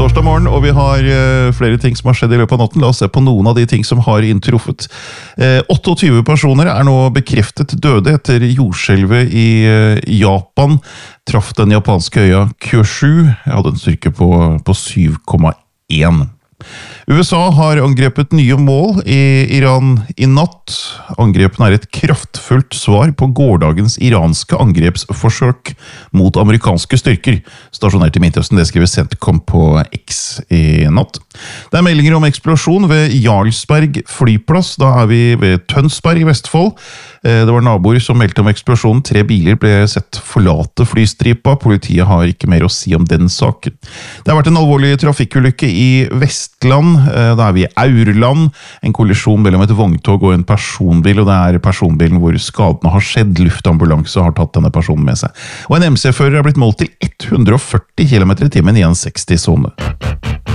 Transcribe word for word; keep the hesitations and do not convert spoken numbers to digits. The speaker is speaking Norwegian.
torsdag morgen, og vi har uh, flere ting som har skjedd i løpet av natten. La oss se på noen av de ting som har inntruffet. Uh, tjueåtte personer er nå bekreftet døde etter jordskjelvet i uh, Japan. Traff den japanske øya Kyushu. Jeg hadde en styrke på, på syv komma én. U S A har angrepet nye mål i Iran i natt. Angrepen er et kraftfullt svar på gårdagens iranske angrepsforsøk mot amerikanske styrker, stasjonert i Midtøsten. Det skriver Centcom på X i natt. Det er meldinger om eksplosjon ved Jarlsberg flyplass. Da er vi ved Tønsberg i Vestfold. Det var naboer som meldte om eksplosjonen. Tre biler ble sett forlate flystripa. Politiet har ikke mer å si om den saken. Det har vært en alvorlig trafikkulykke i Vestland. Da er vi i Aurland. En kollisjon mellom et vogntog og en personbil, og det er personbilen hvor skadene har skjedd. Luftambulanse har tatt denne personen med seg. Og en M C-fører er blitt målt til hundre og førti kilometer i timen i en seksti-sone.